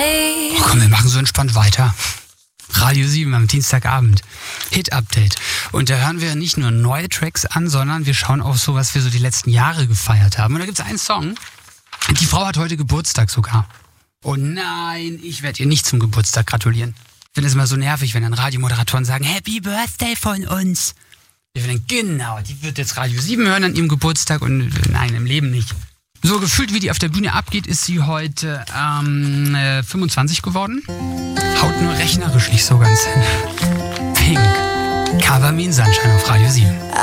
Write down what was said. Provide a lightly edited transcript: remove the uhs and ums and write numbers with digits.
Oh komm, wir machen so entspannt weiter. Radio 7 am Dienstagabend. Hit-Update. Und da hören wir nicht nur neue Tracks an, sondern wir schauen auf so, was wir so die letzten Jahre gefeiert haben. Und da gibt es einen Song. Die Frau hat heute Geburtstag sogar. Oh nein, ich werde ihr nicht zum Geburtstag gratulieren. Ich finde es immer so nervig, wenn dann Radiomoderatoren sagen, Happy Birthday von uns. Ich finde, genau, die wird jetzt Radio 7 hören an ihrem Geburtstag und nein, im Leben nicht. So gefühlt, wie die auf der Bühne abgeht, ist sie heute 25 geworden. Haut nur rechnerisch nicht so ganz hin. Pink, Cover Me in Sunshine auf Radio 7.